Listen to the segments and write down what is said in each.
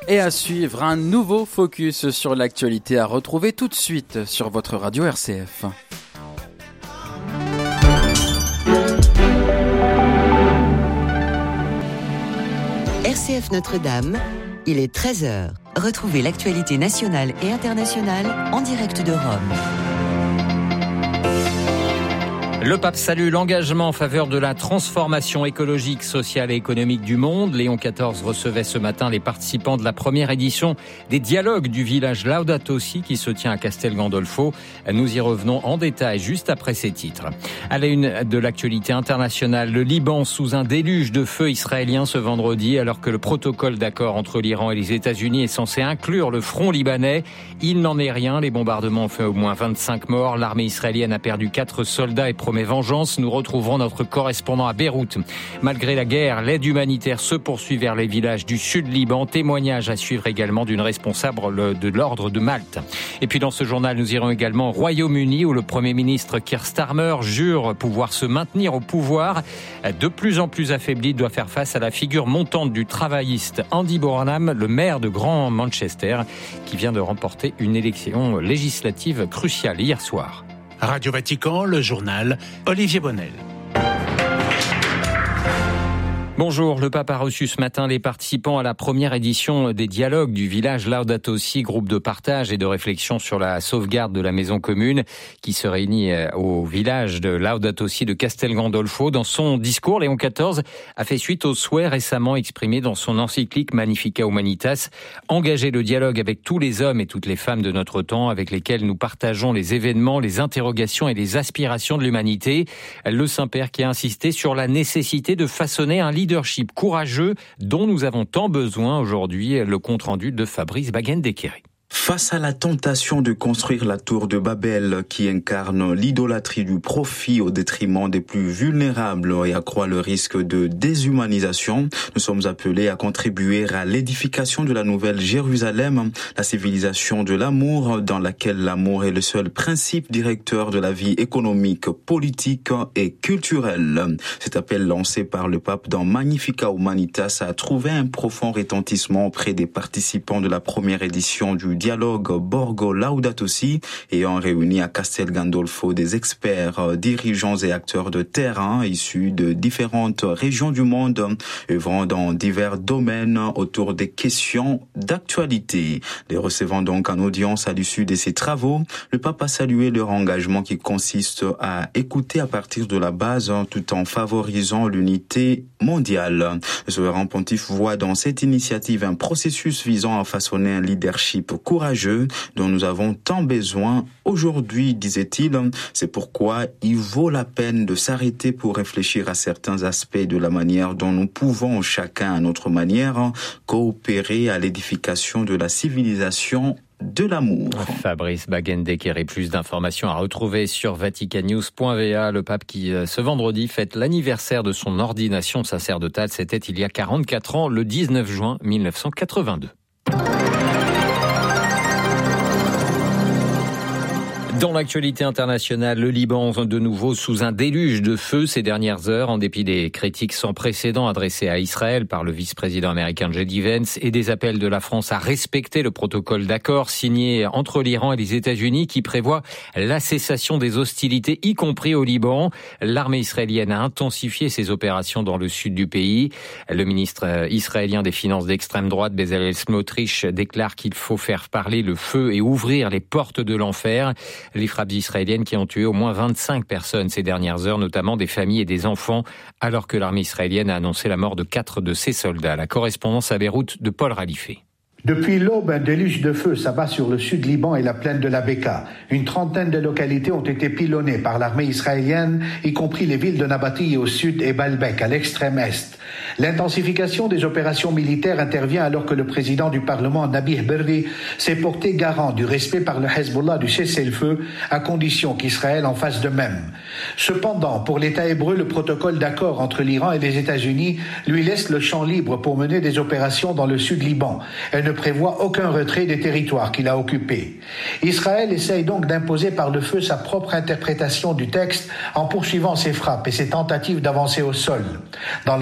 Et à suivre, un nouveau focus sur l'actualité à retrouver tout de suite sur votre radio RCF. RCF Notre-Dame, il est 13h. Retrouvez l'actualité nationale et internationale en direct de Rome. Le pape salue l'engagement en faveur de la transformation écologique, sociale et économique du monde. Léon XIV recevait ce matin les participants de la première édition des dialogues du village Laudato Si qui se tient à Castel Gandolfo. Nous y revenons en détail juste après ces titres. À la une de l'actualité internationale, le Liban sous un déluge de feu israélien ce vendredi, alors que le protocole d'accord entre l'Iran et les États-Unis est censé inclure le front libanais. Il n'en est rien. Les bombardements ont fait au moins 25 morts. L'armée israélienne a perdu 4 soldats et promet vengeance. Nous retrouverons notre correspondant à Beyrouth. Malgré la guerre, l'aide humanitaire se poursuit vers les villages du sud Liban. Témoignage à suivre également d'une responsable de l'ordre de Malte. Et puis dans ce journal, nous irons également au Royaume-Uni où le Premier ministre Keir Starmer jure pouvoir se maintenir au pouvoir. De plus en plus affaibli, doit faire face à la figure montante du travailliste Andy Burnham, le maire de Grand Manchester, qui vient de remporter une élection législative cruciale hier soir. Radio Vatican, le journal, Olivier Bonnel. Bonjour, le pape a reçu ce matin les participants à la première édition des dialogues du village Laudato Si, groupe de partage et de réflexion sur la sauvegarde de la maison commune qui se réunit au village de Laudato Si de Castel Gandolfo. Dans son discours, Léon XIV a fait suite aux souhaits récemment exprimés dans son encyclique Magnificat Humanitas, engager le dialogue avec tous les hommes et toutes les femmes de notre temps avec lesquels nous partageons les événements, les interrogations et les aspirations de l'humanité. Le Saint-Père qui a insisté sur la nécessité de façonner un leadership courageux dont nous avons tant besoin aujourd'hui. Le compte-rendu de Fabrice Baguen-Dequéry. Face à la tentation de construire la tour de Babel qui incarne l'idolâtrie du profit au détriment des plus vulnérables et accroît le risque de déshumanisation, nous sommes appelés à contribuer à l'édification de la nouvelle Jérusalem, la civilisation de l'amour dans laquelle l'amour est le seul principe directeur de la vie économique, politique et culturelle. Cet appel lancé par le pape dans Magnificat Humanitas a trouvé un profond retentissement auprès des participants de la première édition du dialogue Borgo Laudato Si, ayant réuni à Castel Gandolfo des experts, dirigeants et acteurs de terrain issus de différentes régions du monde, œuvrant dans divers domaines autour des questions d'actualité. Les recevant donc en audience à l'issue de ces travaux, le pape a salué leur engagement qui consiste à écouter à partir de la base tout en favorisant l'unité mondiale. Le souverain pontife voit dans cette initiative un processus visant à façonner un leadership courageux dont nous avons tant besoin aujourd'hui, disait-il. C'est pourquoi il vaut la peine de s'arrêter pour réfléchir à certains aspects de la manière dont nous pouvons, chacun à notre manière, coopérer à l'édification de la civilisation de l'amour. Fabrice Baguen-Dequéry, plus d'informations à retrouver sur vaticannews.va. Le pape qui, ce vendredi, fête l'anniversaire de son ordination sacerdotale. C'était il y a 44 ans, le 19 juin 1982. Dans l'actualité internationale, le Liban de nouveau sous un déluge de feu ces dernières heures, en dépit des critiques sans précédent adressées à Israël par le vice-président américain J.D. Vance et des appels de la France à respecter le protocole d'accord signé entre l'Iran et les États-Unis qui prévoit la cessation des hostilités, y compris au Liban. L'armée israélienne a intensifié ses opérations dans le sud du pays. Le ministre israélien des Finances d'extrême droite, Bezalel Smotrich, déclare qu'il faut faire parler le feu et ouvrir les portes de l'enfer. Les frappes israéliennes qui ont tué au moins 25 personnes ces dernières heures, notamment des familles et des enfants, alors que l'armée israélienne a annoncé la mort de 4 de ses soldats. La correspondance à Beyrouth de Paul Ralifé. Depuis l'aube, un déluge de feu s'abat sur le sud Liban et la plaine de la Beka. Une trentaine de localités ont été pilonnées par l'armée israélienne, y compris les villes de Nabati au sud et Baalbek à l'extrême est. L'intensification des opérations militaires intervient alors que le président du Parlement, Nabih Berri, s'est porté garant du respect par le Hezbollah du cessez-le-feu, à condition qu'Israël en fasse de même. Cependant, pour l'État hébreu, le protocole d'accord entre l'Iran et les États-Unis lui laisse le champ libre pour mener des opérations dans le sud Liban. Elle ne prévoit aucun retrait des territoires qu'il a occupés. Israël essaye donc d'imposer par le feu sa propre interprétation du texte en poursuivant ses frappes et ses tentatives d'avancer au sol. Dans la nuit de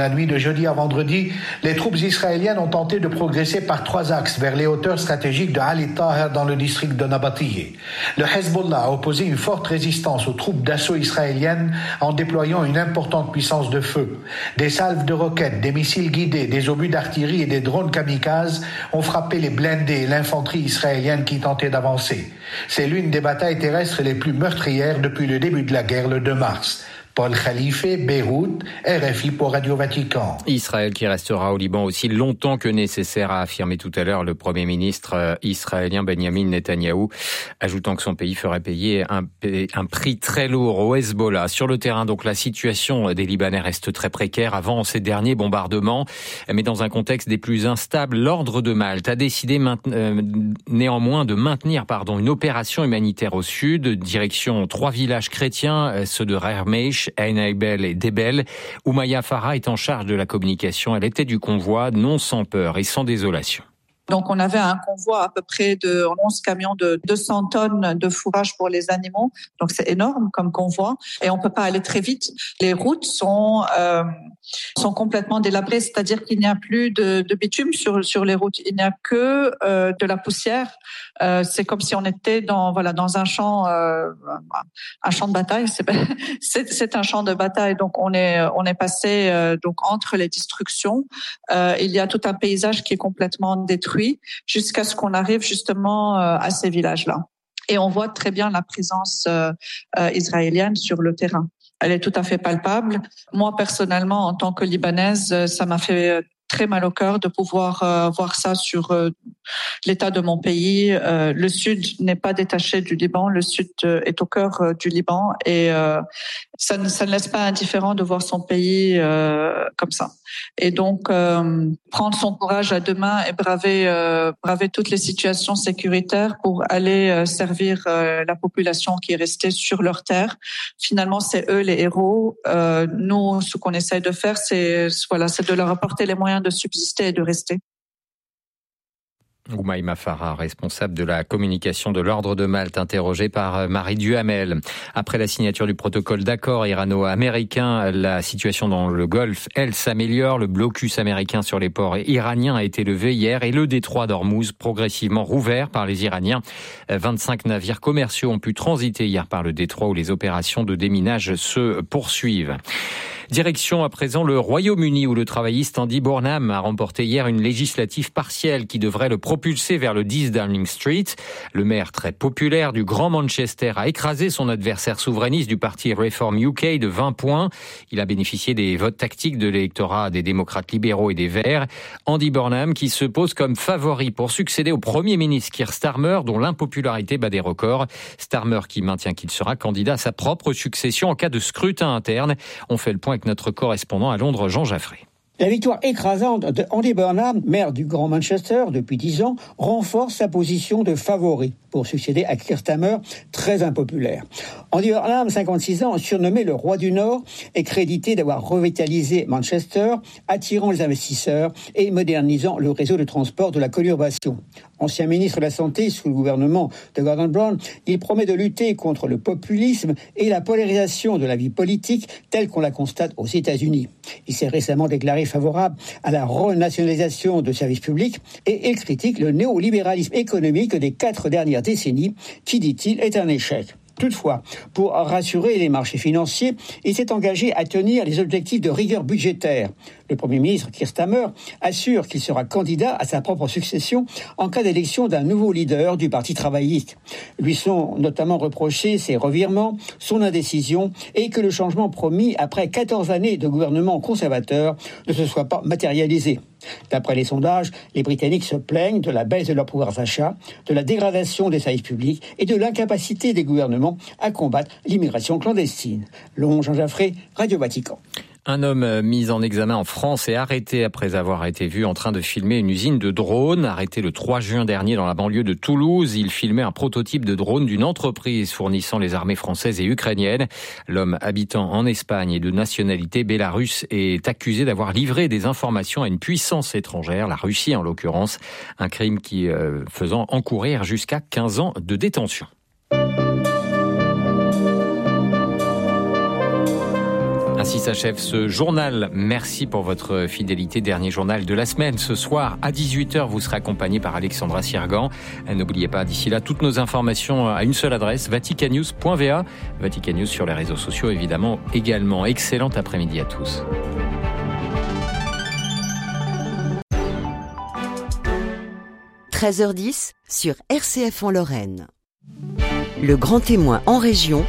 jeudi à vendredi, les troupes israéliennes ont tenté de progresser par 3 axes vers les hauteurs stratégiques de Ali Taher dans le district de Nabatiyeh. Le Hezbollah a opposé une forte résistance aux troupes d'assaut israéliennes en déployant une importante puissance de feu. Des salves de roquettes, des missiles guidés, des obus d'artillerie et des drones kamikazes ont frappé les blindés et l'infanterie israélienne qui tentait d'avancer. C'est l'une des batailles terrestres les plus meurtrières depuis le début de la guerre le 2 mars. Paul Khalife, Beyrouth, RFI pour Radio Vatican. Israël qui restera au Liban aussi longtemps que nécessaire, a affirmé tout à l'heure le Premier ministre israélien Benjamin Netanyahou, ajoutant que son pays ferait payer un prix très lourd au Hezbollah. Sur le terrain, donc, la situation des Libanais reste très précaire avant ces derniers bombardements, mais dans un contexte des plus instables, l'Ordre de Malte a décidé néanmoins de maintenir une opération humanitaire au sud, direction 3 villages chrétiens, ceux de Rermeish, Ein Eibel et Debel. Oumaya Farah est en charge de la communication. Elle était du convoi, non sans peur et sans désolation. Donc, on avait un convoi à peu près de 11 camions de 200 tonnes de fourrage pour les animaux. Donc, c'est énorme comme convoi et on peut pas aller très vite. Les routes sont complètement délabrées, c'est-à-dire qu'il n'y a plus de bitume sur les routes. Il n'y a que de la poussière. C'est comme si on était dans un champ de bataille. C'est un champ de bataille. Donc, on est passé donc entre les destructions. Il y a tout un paysage qui est complètement détruit, jusqu'à ce qu'on arrive justement à ces villages-là. Et on voit très bien la présence israélienne sur le terrain. Elle est tout à fait palpable. Moi, personnellement, en tant que Libanaise, ça m'a fait très mal au cœur de pouvoir voir ça sur l'état de mon pays. Le Sud n'est pas détaché du Liban. Le Sud est au cœur du Liban et ça ne laisse pas indifférent de voir son pays comme ça. Et donc, prendre son courage à 2 mains et braver toutes les situations sécuritaires pour aller servir la population qui est restée sur leur terre. Finalement, c'est eux les héros. Nous, ce qu'on essaye de faire, c'est de leur apporter les moyens de subsister et de rester. Oumaya Farah, responsable de la communication de l'Ordre de Malte, interrogée par Marie Duhamel. Après la signature du protocole d'accord irano-américain, la situation dans le Golfe, elle, s'améliore. Le blocus américain sur les ports iraniens a été levé hier et le détroit d'Ormuz progressivement rouvert par les Iraniens. 25 navires commerciaux ont pu transiter hier par le détroit où les opérations de déminage se poursuivent. Direction à présent le Royaume-Uni où le travailliste Andy Burnham a remporté hier une législative partielle qui devrait le propulser vers le 10 Downing Street. Le maire très populaire du Grand Manchester a écrasé son adversaire souverainiste du parti Reform UK de 20 points. Il a bénéficié des votes tactiques de l'électorat des démocrates libéraux et des Verts. Andy Burnham qui se pose comme favori pour succéder au Premier ministre Keir Starmer dont l'impopularité bat des records. Starmer qui maintient qu'il sera candidat à sa propre succession en cas de scrutin interne. On fait le point avec notre correspondant à Londres, Jean Jaffré. La victoire écrasante de Andy Burnham, maire du Grand Manchester depuis 10 ans, renforce sa position de favori pour succéder à Keir Starmer, très impopulaire. Andy Burnham, 56 ans, surnommé le roi du Nord, est crédité d'avoir revitalisé Manchester, attirant les investisseurs et modernisant le réseau de transport de la conurbation. Ancien ministre de la Santé sous le gouvernement de Gordon Brown, il promet de lutter contre le populisme et la polarisation de la vie politique telle qu'on la constate aux États-Unis. Il s'est récemment déclaré favorable à la renationalisation de services publics et il critique le néolibéralisme économique des 4 dernières décennies qui, dit-il, est un échec. Toutefois, pour rassurer les marchés financiers, il s'est engagé à tenir les objectifs de rigueur budgétaire. Le Premier ministre Keir Starmer assure qu'il sera candidat à sa propre succession en cas d'élection d'un nouveau leader du Parti travailliste. Lui sont notamment reprochés ses revirements, son indécision et que le changement promis après 14 années de gouvernement conservateur ne se soit pas matérialisé. D'après les sondages, les Britanniques se plaignent de la baisse de leur pouvoir d'achat, de la dégradation des services publics et de l'incapacité des gouvernements à combattre l'immigration clandestine. Long Jean Jaffré, Radio Vatican. Un homme mis en examen en France est arrêté après avoir été vu en train de filmer une usine de drones. Arrêté le 3 juin dernier dans la banlieue de Toulouse, il filmait un prototype de drone d'une entreprise fournissant les armées françaises et ukrainiennes. L'homme habitant en Espagne et de nationalité bélarusse est accusé d'avoir livré des informations à une puissance étrangère, la Russie en l'occurrence, un crime qui faisant encourir jusqu'à 15 ans de détention. Ainsi s'achève ce journal. Merci pour votre fidélité. Dernier journal de la semaine. Ce soir, à 18h, vous serez accompagné par Alexandra Sirgan. N'oubliez pas, d'ici là, toutes nos informations à une seule adresse, vaticannews.va. Vatican News sur les réseaux sociaux, évidemment, également. Excellent après-midi à tous. – 13h10 sur RCF en Lorraine. Le grand témoin en région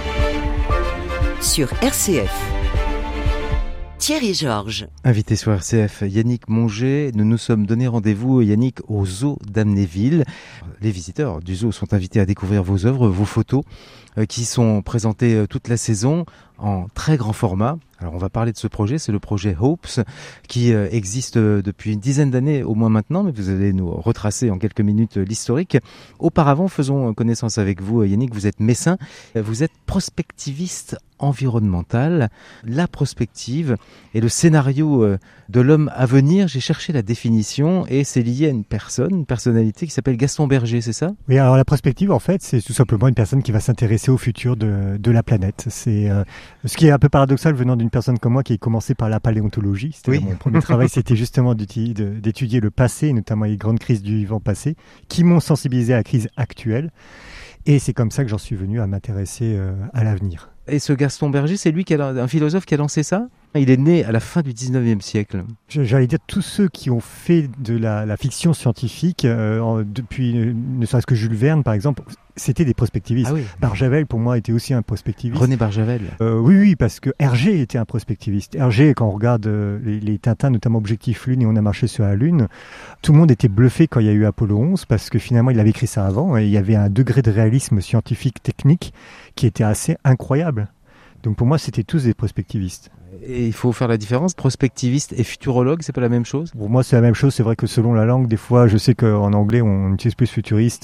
sur RCF. Thierry Georges. Invité sur RCF, Yannick Monget. Nous nous sommes donné rendez-vous, Yannick, au zoo d'Amnéville. Les visiteurs du zoo sont invités à découvrir vos œuvres, vos photos, qui sont présentées toute la saison en très grand format. Alors on va parler de ce projet, c'est le projet Hopes, qui existe depuis une dizaine d'années au moins maintenant, mais vous allez nous retracer en quelques minutes l'historique. Auparavant, faisons connaissance avec vous, Yannick, vous êtes médecin, vous êtes prospectiviste environnemental. La prospective et le scénario de l'homme à venir, j'ai cherché la définition et c'est lié à une personnalité qui s'appelle Gaston Berger, c'est ça ? Oui, alors la prospective, en fait, c'est tout simplement une personne qui va s'intéresser au futur de la planète. C'est ce qui est un peu paradoxal venant d'une personne comme moi qui a commencé par la paléontologie. C'était mon premier travail, c'était justement d'étudier le passé, notamment les grandes crises du vivant passé, qui m'ont sensibilisé à la crise actuelle. Et c'est comme ça que j'en suis venu à m'intéresser à l'avenir. Et ce Gaston Berger, c'est lui un philosophe qui a lancé ça ? Il est né à la fin du 19e siècle. J'allais dire tous ceux qui ont fait de la fiction scientifique, depuis ne serait-ce que Jules Verne par exemple, c'était des prospectivistes. Ah oui. Barjavel pour moi était aussi un prospectiviste. René Barjavel. Oui, parce que Hergé était un prospectiviste. Hergé, quand on regarde les Tintins, notamment Objectif Lune et On a marché sur la Lune, tout le monde était bluffé quand il y a eu Apollo 11 parce que finalement il avait écrit ça avant et il y avait un degré de réalisme scientifique technique qui était assez incroyable. Donc pour moi, c'était tous des prospectivistes. Et il faut faire la différence, prospectiviste et futurologue, c'est pas la même chose ? Pour moi, c'est la même chose. C'est vrai que selon la langue, des fois, je sais qu'en anglais, on utilise plus futuriste,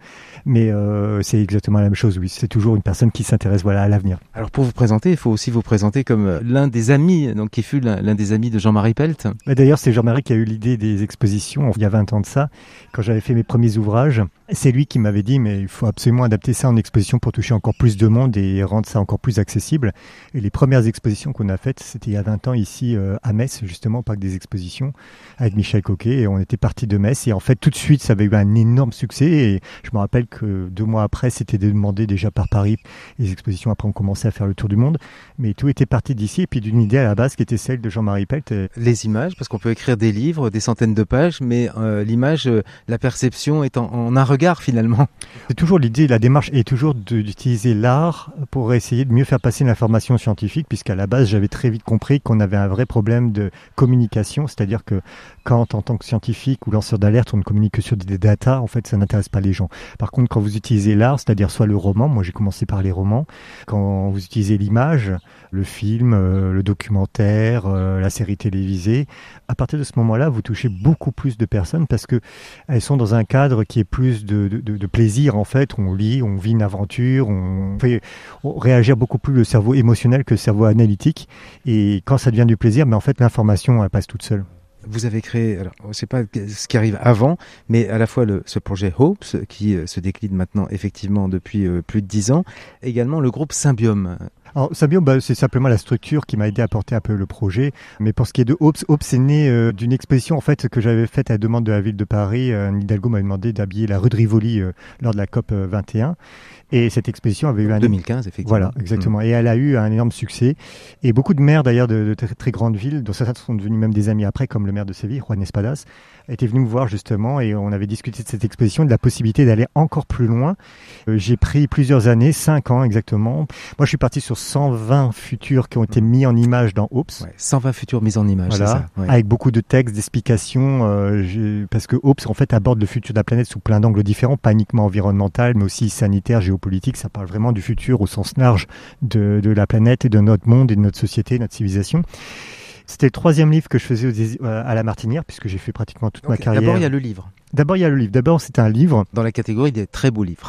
mais c'est exactement la même chose. Oui, c'est toujours une personne qui s'intéresse à l'avenir. Alors pour vous présenter, il faut aussi vous présenter comme l'un des amis, donc qui fut l'un des amis de Jean-Marie Pelt. D'ailleurs, c'est Jean-Marie qui a eu l'idée des expositions il y a 20 ans de ça, quand j'avais fait mes premiers ouvrages. C'est lui qui m'avait dit, mais il faut absolument adapter ça en exposition pour toucher encore plus de monde et rendre ça encore plus accessible. Et les premières expositions qu'on a faites, c'était il y a 20 ans ici à Metz, justement, au parc des expositions, avec Michel Coquet. Et on était partis de Metz. Et en fait, tout de suite, ça avait eu un énorme succès. Et je me rappelle que 2 mois après, c'était demandé déjà par Paris. Les expositions, après, ont commencé à faire le tour du monde. Mais tout était parti d'ici. Et puis d'une idée à la base qui était celle de Jean-Marie Pelt. Les images, parce qu'on peut écrire des livres, des centaines de pages, mais l'image, la perception est en un regard finalement. C'est toujours l'idée, la démarche est toujours d'utiliser l'art pour essayer de mieux faire passer une information scientifique, puisqu'à la base j'avais très vite compris qu'on avait un vrai problème de communication, c'est-à-dire que quand en tant que scientifique ou lanceur d'alerte on ne communique que sur des datas, en fait ça n'intéresse pas les gens. Par contre quand vous utilisez l'art, c'est-à-dire soit le roman, moi j'ai commencé par les romans, quand vous utilisez l'image, le film, le documentaire, la série télévisée, à partir de ce moment-là vous touchez beaucoup plus de personnes parce que elles sont dans un cadre qui est plus de plaisir en fait, on lit, on vit une aventure, on fait réagir beaucoup plus le cerveau émotionnel que le cerveau analytique et quand ça devient du plaisir, en fait l'information elle passe toute seule. Vous avez créé, alors je ne sais pas ce qui arrive avant, mais à la fois ce projet Hopes qui se décline maintenant effectivement depuis plus de 10 ans, également le groupe Symbiome. Alors, Symbiome, c'est simplement la structure qui m'a aidé à porter un peu le projet. Mais pour ce qui est de Hopes est né d'une exposition en fait que j'avais faite à la demande de la ville de Paris. Anne Hidalgo m'avait demandé d'habiller la rue de Rivoli lors de la COP 21. Et cette exposition avait eu 2015, effectivement. Voilà, exactement. Et elle a eu un énorme succès. Et beaucoup de maires, d'ailleurs, de très, très grandes villes, dont certains sont devenus même des amis après, comme le maire de Séville, Juan Espadas, était venu me voir, justement, et on avait discuté de cette exposition, de la possibilité d'aller encore plus loin. J'ai pris plusieurs années, 5 ans exactement. Moi, je suis parti sur 120 futurs qui ont été mis en image dans Hopes. Ouais, 120 futurs mis en image, voilà, c'est ça. Ouais. Avec beaucoup de textes, d'explications, parce que Hopes, en fait, aborde le futur de la planète sous plein d'angles différents, pas uniquement environnemental, mais aussi sanitaire, géopolitique. Ça parle vraiment du futur au sens large de la planète et de notre monde et de notre société, notre civilisation. C'était le 3e livre que je faisais à la Martinière, puisque j'ai fait pratiquement toute ma carrière. D'abord, il y a le livre. D'abord, c'est un livre. Dans la catégorie des très beaux livres.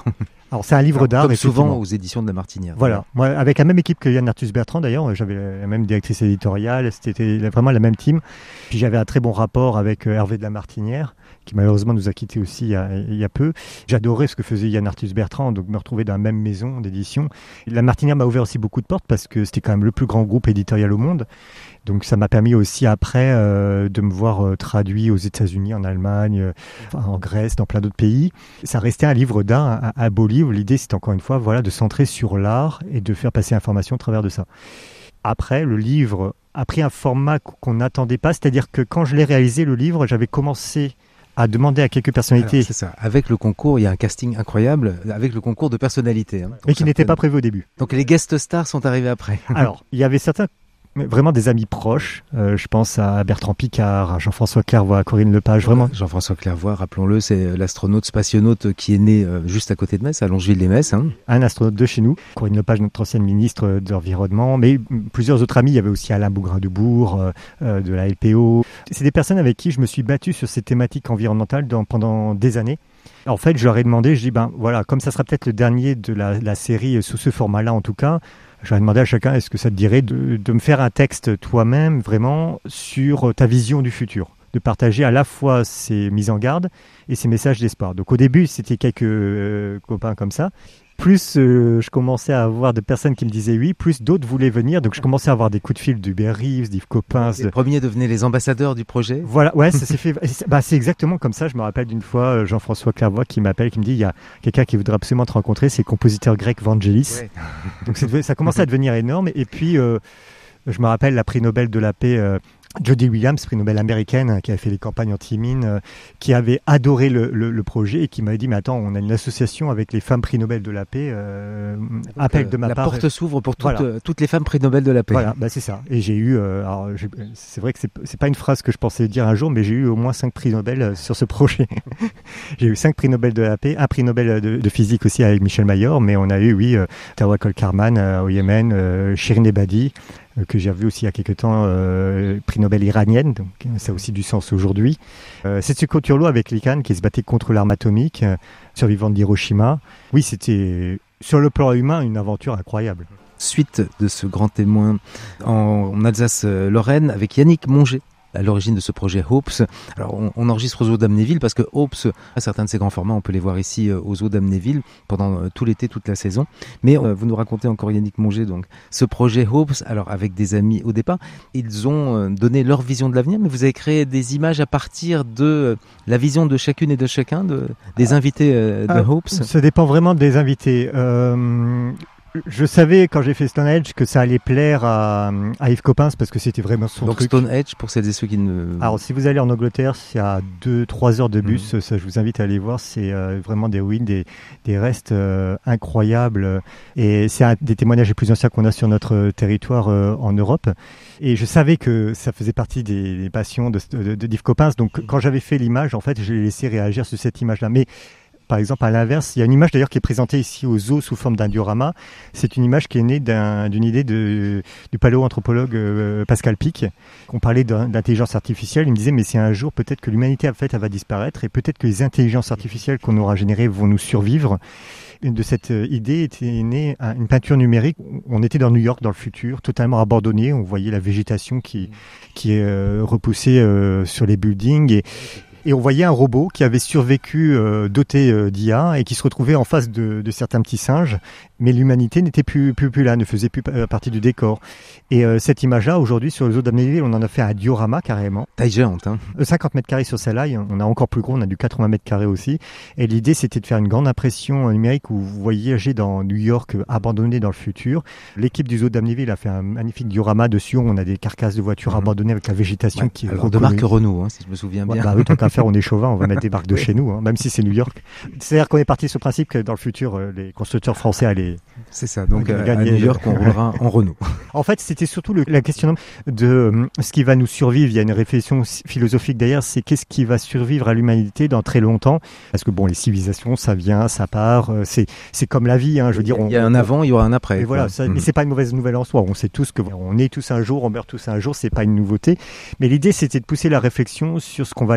Alors c'est un livre d'art, comme souvent aux éditions de La Martinière. Voilà, moi avec la même équipe que Yann Arthus Bertrand d'ailleurs, j'avais la même directrice éditoriale, c'était vraiment la même team. Puis j'avais un très bon rapport avec Hervé de La Martinière, qui malheureusement nous a quittés aussi il y a peu. J'adorais ce que faisait Yann Arthus Bertrand, donc me retrouver dans la même maison d'édition. La Martinière m'a ouvert aussi beaucoup de portes parce que c'était quand même le plus grand groupe éditorial au monde. Donc ça m'a permis aussi après de me voir traduit aux États-Unis, en Allemagne, en Grèce, dans plein d'autres pays. Ça restait un livre d'art, un beau livre. L'idée, c'est encore une fois de centrer sur l'art et de faire passer l'information au travers de ça. Après, le livre a pris un format qu'on n'attendait pas, c'est-à-dire que quand je l'ai réalisé, le livre, j'avais commencé à demander à quelques personnalités. Alors, c'est ça. Avec le concours, il y a un casting incroyable, avec le concours de personnalités. Mais qui n'était pas prévu au début. Donc les guest stars sont arrivés après. Alors, il y avait certains vraiment des amis proches. Je pense à Bertrand Piccard, à Jean-François Clairvoy, à Corinne Lepage. Vraiment. Jean-François Clairvoy, rappelons-le, c'est l'astronaute spationaute qui est né juste à côté de Metz, à Longeville-les-Metz. Un astronaute de chez nous. Corinne Lepage, notre ancienne ministre de l'Environnement. Mais plusieurs autres amis. Il y avait aussi Alain Bougrain-Dubourg, de la LPO. C'est des personnes avec qui je me suis battu sur ces thématiques environnementales pendant des années. En fait, je leur ai demandé, je dis, comme ça sera peut-être le dernier de la série sous ce format-là en tout cas, j'aurais demandé à chacun, est-ce que ça te dirait de me faire un texte toi-même vraiment sur ta vision du futur, de partager à la fois ces mises en garde et ces messages d'espoir. Donc au début, c'était quelques copains comme ça. Plus je commençais à avoir de personnes qui me disaient oui, plus d'autres voulaient venir. Donc je commençais à avoir des coups de fil d'Hubert Reeves, d'Yves Coppens. Les premiers devenaient les ambassadeurs du projet. Voilà, ouais, ça s'est fait. C'est exactement comme ça. Je me rappelle d'une fois Jean-François Clairvoy qui m'appelle, qui me dit il y a quelqu'un qui voudrait absolument te rencontrer, c'est le compositeur grec Vangelis. Ouais. Donc ça commençait à devenir énorme. Et puis je me rappelle la prix Nobel de la paix. Jody Williams, prix Nobel américaine, qui avait fait les campagnes anti-mines, qui avait adoré le projet et qui m'avait dit mais attends, on a une association avec les femmes prix Nobel de la paix, appel de ma part. La porte s'ouvre pour toutes les femmes prix Nobel de la paix. Voilà, c'est ça. Et j'ai eu, c'est vrai que c'est pas une phrase que je pensais dire un jour, mais j'ai eu au moins 5 prix Nobel sur ce projet. J'ai eu 5 prix Nobel de la paix, un prix Nobel de physique aussi avec Michel Mayor, mais on a eu, Tawakkol Karman au Yémen, Shirin Ebadi, que j'ai vu aussi il y a quelques temps, prix Nobel iranienne, donc ça a aussi du sens aujourd'hui. Setsuko Turlo avec Likan qui se battait contre l'arme atomique, survivante d'Hiroshima. Oui, c'était sur le plan humain une aventure incroyable. Suite de ce grand témoin en Alsace-Lorraine avec Yannick Monger, à l'origine de ce projet Hopes. Alors on enregistre aux Eaux d'Amnéville parce que Hopes, certains de ces grands formats, on peut les voir ici aux Eaux d'Amnéville pendant tout l'été, toute la saison. Mais vous nous racontez encore Yannick Monger, donc ce projet Hopes, alors avec des amis au départ, ils ont donné leur vision de l'avenir, mais vous avez créé des images à partir de la vision de chacune et de chacun des invités de Hopes. Ça dépend vraiment des invités. Je savais quand j'ai fait Stone Edge que ça allait plaire à Yves Coppens parce que c'était vraiment son truc. Donc Stone Edge, pour celles et ceux qui ne... Alors si vous allez en Angleterre, c'est à 2-3 heures de bus, ça je vous invite à aller voir, c'est vraiment des ruines, des restes incroyables et c'est un des témoignages les plus anciens qu'on a sur notre territoire en Europe. Et je savais que ça faisait partie des passions de Yves Coppens, donc quand j'avais fait l'image, en fait, je l'ai laissé réagir sur cette image-là. Mais par exemple, à l'inverse, il y a une image d'ailleurs qui est présentée ici aux Zoo sous forme d'un diorama. C'est une image qui est née d'une idée du paléoanthropologue Pascal Pic. On parlait d'intelligence artificielle. Il me disait, mais c'est un jour peut-être que l'humanité en fait, elle va disparaître et peut-être que les intelligences artificielles qu'on aura générées vont nous survivre. Une de cette idée était née une peinture numérique. On était dans New York, dans le futur, totalement abandonné. On voyait la végétation qui est repoussée sur les buildings et on voyait un robot qui avait survécu doté d'IA et qui se retrouvait en face de certains petits singes, mais l'humanité n'était plus là, ne faisait plus partie du décor. Et cette image-là, aujourd'hui, sur les Eaux d'Amnéville, on en a fait un diorama carrément. Taille géante, hein. 50 mètres carrés sur celle-là, on a encore plus gros, on a du 80 mètres carrés aussi. Et l'idée, c'était de faire une grande impression numérique où vous voyagez dans New York, abandonné dans le futur. L'équipe du Zoo d'Amnéville a fait un magnifique diorama dessus, on a des carcasses de voitures abandonnées avec la végétation qui est de marque Renault, si je me souviens bien. Bah oui, tant qu'à faire, on est chauvin, on va mettre des marques de chez nous, même si c'est New York. C'est-à-dire qu'on est parti sur ce principe que dans le futur, les constructeurs français allaient... C'est ça, donc à New York, on roulera en Renault. En fait, c'était surtout la question de ce qui va nous survivre. Il y a une réflexion philosophique derrière, c'est qu'est-ce qui va survivre à l'humanité dans très longtemps. Parce que les civilisations, ça vient, ça part, c'est comme la vie. Je veux dire, il y a un avant, il y aura un après. Et voilà, mais c'est pas une mauvaise nouvelle en soi. On sait tous qu'on est tous un jour, on meurt tous un jour, c'est pas une nouveauté. Mais l'idée, c'était de pousser la réflexion sur ce qu'on va léguer aux générations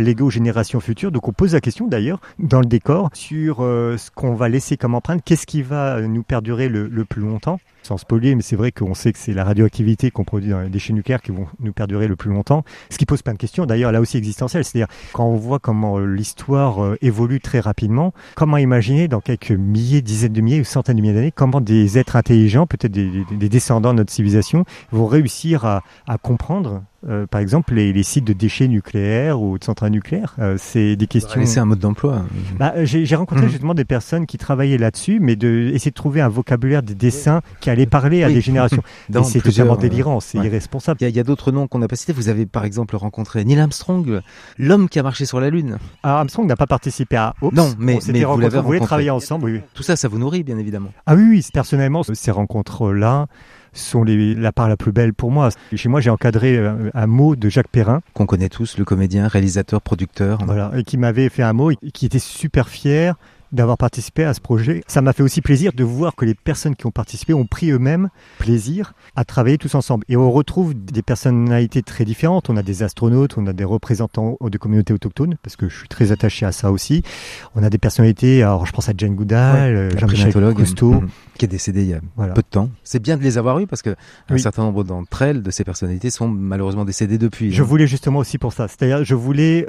générations futures. Donc on pose la question d'ailleurs dans le décor sur ce qu'on va laisser comme empreinte, qu'est-ce qui va nous perdurer le plus longtemps. Sans spoiler, mais c'est vrai qu'on sait que c'est la radioactivité qu'on produit dans les déchets nucléaires qui vont nous perdurer le plus longtemps. Ce qui pose plein de questions, d'ailleurs là aussi existentielles. C'est-à-dire quand on voit comment l'histoire évolue très rapidement, comment imaginer dans quelques milliers, dizaines de milliers ou centaines de milliers d'années, comment des êtres intelligents, peut-être des descendants de notre civilisation, vont réussir à comprendre par exemple les sites de déchets nucléaires ou de centrales nucléaires. C'est des questions... C'est un mode d'emploi. J'ai rencontré justement des personnes qui travaillaient là-dessus, mais essayer de trouver un vocabulaire des dessins qui allait parler à des générations. Et c'est totalement délirant, c'est irresponsable. Il y a d'autres noms qu'on n'a pas cités. Vous avez par exemple rencontré Neil Armstrong, l'homme qui a marché sur la Lune. Armstrong n'a pas participé à Hope. Non, mais vous l'avez rencontré. Vous voulez travailler ensemble, oui. Tout ça, ça vous nourrit bien évidemment. Ah oui, personnellement, ces rencontres-là sont la part la plus belle pour moi. Chez moi, j'ai encadré un mot de Jacques Perrin. Qu'on connaît tous, le comédien, réalisateur, producteur. Voilà, et qui m'avait fait un mot et qui était super fier d'avoir participé à ce projet. Ça m'a fait aussi plaisir de voir que les personnes qui ont participé ont pris eux-mêmes plaisir à travailler tous ensemble. Et on retrouve des personnalités très différentes. On a des astronautes, on a des représentants de communautés autochtones, parce que je suis très attaché à ça aussi. On a des personnalités, alors je pense à Jane Goodall, Jean-Michel Cousteau, qui est décédé il y a peu de temps. C'est bien de les avoir eus parce que un certain nombre d'entre elles, de ces personnalités, sont malheureusement décédées depuis. Je voulais justement aussi pour ça. C'est-à-dire, je voulais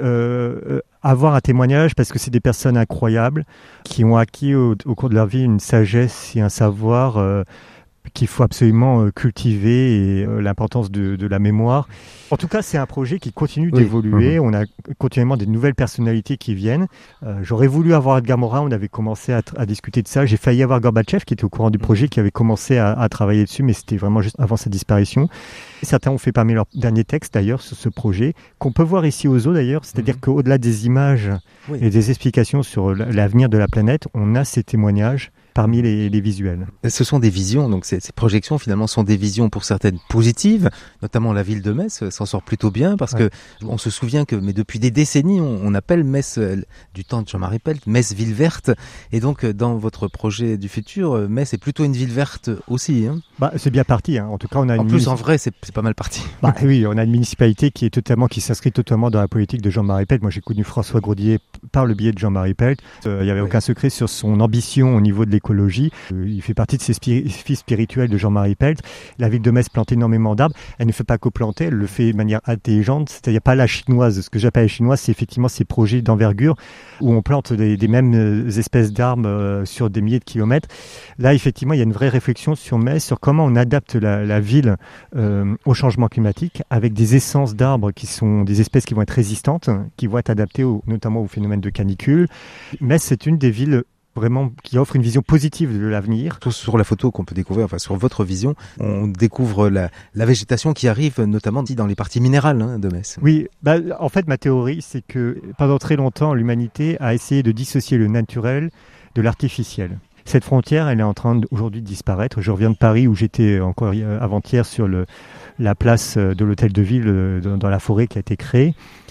avoir un témoignage parce que c'est des personnes incroyables qui ont acquis au cours de leur vie une sagesse et un savoir qu'il faut absolument cultiver et l'importance de la mémoire. En tout cas, c'est un projet qui continue d'évoluer. On a continuellement des nouvelles personnalités qui viennent. J'aurais voulu avoir Edgar Morin, on avait commencé à discuter de ça. J'ai failli avoir Gorbatchev qui était au courant du projet, qui avait commencé à travailler dessus, mais c'était vraiment juste avant sa disparition. Et certains ont fait parmi leurs derniers textes d'ailleurs sur ce projet, qu'on peut voir ici au zoo d'ailleurs. C'est-à-dire qu'au-delà des images et des explications sur l'avenir de la planète, on a ces témoignages parmi les visuels. Ce sont des visions, donc ces projections finalement sont des visions pour certaines positives, notamment la ville de Metz s'en sort plutôt bien parce que on se souvient que mais depuis des décennies on appelle Metz du temps de Jean-Marie Pelt, Metz ville verte, et donc dans votre projet du futur, Metz est plutôt une ville verte aussi. C'est bien parti, en tout cas on a en vrai c'est pas mal parti. Oui, on a une municipalité qui s'inscrit totalement dans la politique de Jean-Marie Pelt. Moi j'ai connu François Grodier par le biais de Jean-Marie Pelt. Il n'y avait aucun secret sur son ambition au niveau de l'écologie. Il fait partie de ces fils spirituels de Jean-Marie Pelt. La ville de Metz plante énormément d'arbres. Elle ne fait pas que planter, elle le fait de manière intelligente, c'est-à-dire pas la chinoise. Ce que j'appelle la chinoise, c'est effectivement ces projets d'envergure où on plante des mêmes espèces d'arbres sur des milliers de kilomètres. Là, effectivement, il y a une vraie réflexion sur Metz, sur comment on adapte la ville au changement climatique avec des essences d'arbres qui sont des espèces qui vont être résistantes, qui vont être adaptées notamment au phénomène de canicule. Metz, c'est une des villes vraiment qui offre une vision positive de l'avenir. Sur la photo qu'on peut découvrir, enfin sur votre vision, on découvre la végétation qui arrive notamment dans les parties minérales de Metz. Oui, en fait ma théorie c'est que pendant très longtemps l'humanité a essayé de dissocier le naturel de l'artificiel. Cette frontière, elle est en train aujourd'hui de disparaître. Je reviens de Paris où j'étais encore avant-hier sur la place de l'hôtel de ville dans la forêt qui a été créée.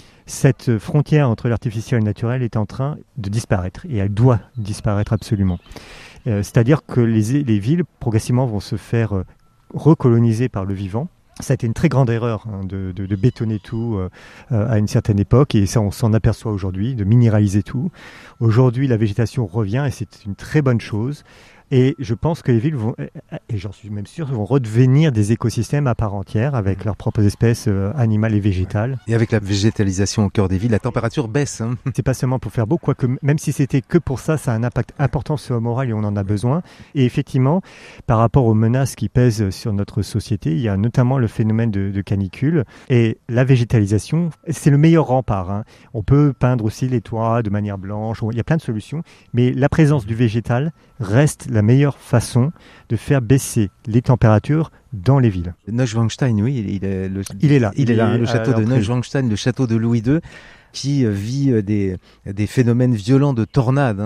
Cette frontière entre l'artificiel et le naturel est en train de disparaître et elle doit disparaître absolument. C'est-à-dire que les villes progressivement vont se faire recoloniser par le vivant. Ça a été une très grande erreur de bétonner tout à une certaine époque et ça on s'en aperçoit aujourd'hui, de minéraliser tout. Aujourd'hui la végétation revient et c'est une très bonne chose. Et je pense que les villes vont, et j'en suis même sûr, vont redevenir des écosystèmes à part entière avec leurs propres espèces animales et végétales. Et avec la végétalisation au cœur des villes, la température baisse. C'est pas seulement pour faire beau, quoique même si c'était que pour ça, ça a un impact important sur le moral et on en a besoin. Et effectivement, par rapport aux menaces qui pèsent sur notre société, il y a notamment le phénomène de canicule. Et la végétalisation, c'est le meilleur rempart. On peut peindre aussi les toits de manière blanche, il y a plein de solutions. Mais la présence du végétal reste la meilleure façon de faire baisser les températures dans les villes. Neuschwanstein, oui, il est là. Il est là, le château de Neuschwanstein, le château de Louis II, qui vit des phénomènes violents de tornades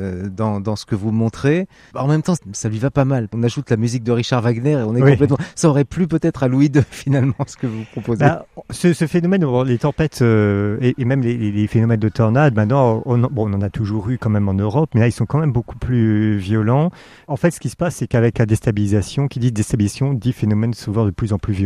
dans ce que vous montrez. En même temps, ça lui va pas mal. On ajoute la musique de Richard Wagner et on est complètement... Ça aurait plu peut-être à Louis II finalement, ce que vous proposez. Ce phénomène, les tempêtes et même les phénomènes de tornades, maintenant, on en a toujours eu quand même en Europe, mais là, ils sont quand même beaucoup plus violents. En fait, ce qui se passe, c'est qu'avec la déstabilisation, qui dit déstabilisation, dit phénomène souvent de plus en plus violent.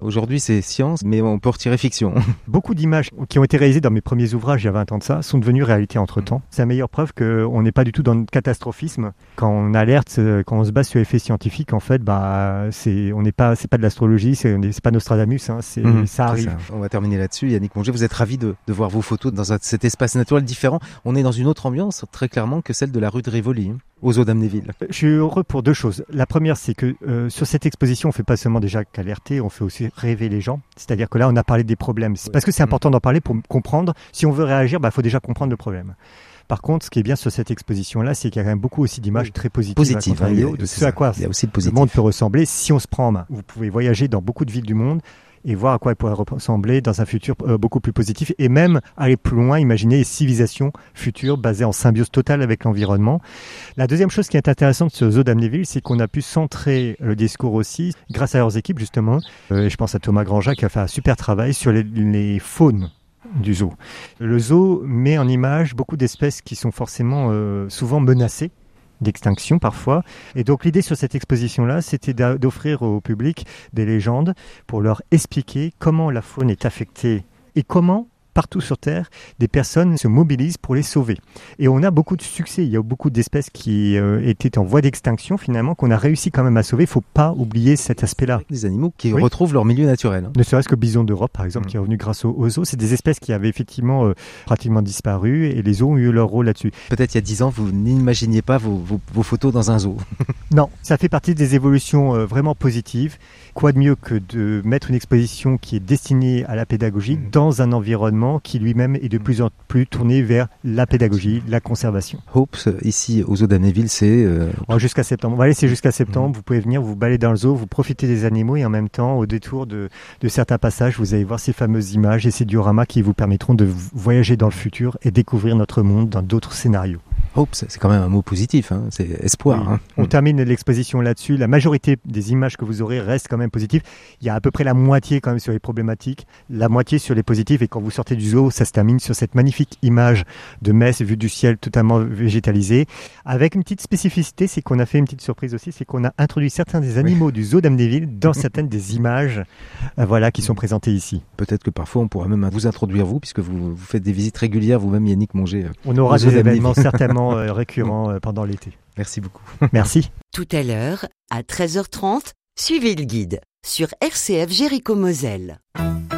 Aujourd'hui, c'est science, mais on peut retirer fiction. Beaucoup d'images qui ont été réalisées dans mes premiers ouvrages il y a 20 ans de ça sont devenues réalité entre-temps. C'est la meilleure preuve qu'on n'est pas du tout dans le catastrophisme. Quand on alerte, quand on se base sur les faits scientifiques, en fait, c'est pas de l'astrologie, c'est pas Nostradamus, hein, ça arrive. Ça. On va terminer là-dessus. Yannick Mongé, vous êtes ravi de voir vos photos dans cet espace naturel différent. On est dans une autre ambiance, très clairement, que celle de la rue de Rivoli, aux Zoo d'Amnéville. Je suis heureux pour deux choses. La première, c'est que sur cette exposition, on fait pas seulement déjà qu'alerter, on fait aussi rêver les gens. C'est-à-dire que là, on a parlé des problèmes. C'est parce que c'est important d'en parler pour comprendre. Si on veut réagir, faut déjà comprendre le problème. Par contre, ce qui est bien sur cette exposition-là, c'est qu'il y a quand même beaucoup aussi d'images très positives. De ce à quoi le monde peut ressembler si on se prend en main. Vous pouvez voyager dans beaucoup de villes du monde et voir à quoi elle pourrait ressembler dans un futur beaucoup plus positif, et même aller plus loin, imaginer des civilisations futures basées en symbiose totale avec l'environnement. La deuxième chose qui est intéressante sur le zoo d'Amnéville, c'est qu'on a pu centrer le discours aussi, grâce à leurs équipes justement, et je pense à Thomas Grandjat qui a fait un super travail sur les faunes du zoo. Le zoo met en image beaucoup d'espèces qui sont forcément souvent menacées d'extinction parfois. Et donc l'idée sur cette exposition-là, c'était d'offrir au public des légendes pour leur expliquer comment la faune est affectée et comment, partout sur Terre, des personnes se mobilisent pour les sauver. Et on a beaucoup de succès. Il y a beaucoup d'espèces qui étaient en voie d'extinction, finalement, qu'on a réussi quand même à sauver. Il ne faut pas oublier cet aspect-là. Des animaux qui retrouvent leur milieu naturel. Ne serait-ce que le bison d'Europe, par exemple, qui est revenu grâce aux zoos. C'est des espèces qui avaient effectivement pratiquement disparu et les zoos ont eu leur rôle là-dessus. Peut-être il y a 10 ans, vous n'imaginiez pas vos photos dans un zoo. Non, ça fait partie des évolutions vraiment positives. Quoi de mieux que de mettre une exposition qui est destinée à la pédagogie dans un environnement qui lui-même est de plus en plus tourné vers la pédagogie, la conservation. Hopes, ici aux Zoo d'Amnéville, c'est... jusqu'à septembre. On va laisser jusqu'à septembre. Vous pouvez venir, vous balader dans le zoo, vous profitez des animaux et en même temps, au détour de certains passages, vous allez voir ces fameuses images et ces dioramas qui vous permettront de voyager dans le futur et découvrir notre monde dans d'autres scénarios. Hope, c'est quand même un mot positif, hein. C'est espoir. Oui. On termine l'exposition là-dessus. La majorité des images que vous aurez restent quand même positives. Il y a à peu près la moitié quand même sur les problématiques, la moitié sur les positifs. Et quand vous sortez du zoo, ça se termine sur cette magnifique image de Metz vue du ciel totalement végétalisé. Avec une petite spécificité, c'est qu'on a fait une petite surprise aussi, c'est qu'on a introduit certains des animaux du zoo d'Amnéville dans certaines des images qui sont présentées ici. Peut-être que parfois on pourra même vous introduire puisque vous faites des visites régulières vous-même, Yannick Mongé. On aura des événements certainement récurrent pendant l'été. Merci beaucoup. Merci. Tout à l'heure, à 13h30, suivez le guide sur RCF Jéricho-Moselle.